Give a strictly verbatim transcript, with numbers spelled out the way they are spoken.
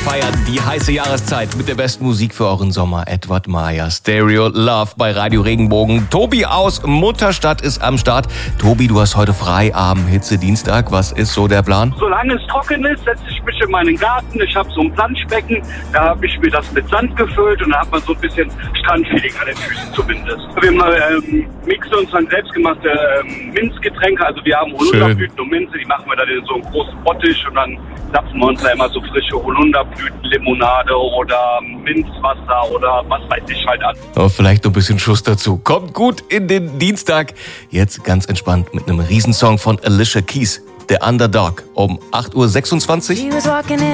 feiern die heiße Jahreszeit mit der besten Musik für euren Sommer. Edward Maya, Stereo Love bei Radio Regenbogen. Tobi aus Mutterstadt ist am Start. Tobi, du hast heute frei am Hitzedienstag. Was ist so der Plan? Solange es trocken ist, setze ich mich in meinen Garten. Ich habe so ein Planschbecken. Da habe ich mir das mit Sand gefüllt und da hat man so ein bisschen Strandfeeling an den Füßen zumindest. Wir ähm, mixen uns dann selbstgemachte ähm, Minzgetränke. Also wir haben Holunderblüten und Minze. Die machen wir dann in so einen großen Bottich und dann zapfen wir uns da immer so frische Holunderblütenlimonade oder Minzwasser oder was weiß ich halt an. Oh, vielleicht noch ein bisschen Schuss dazu. Kommt gut in den Dienstag. Jetzt ganz entspannt mit einem Riesensong von Alicia Keys, The Underdog, um acht Uhr sechsundzwanzig.